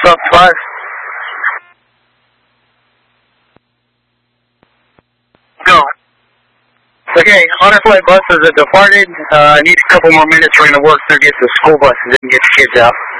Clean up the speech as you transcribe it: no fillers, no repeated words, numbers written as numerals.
Sub 5. Go. Okay, Honor Flight buses have departed. I need a couple more minutes. We're going to work through, get the school buses and get the kids out.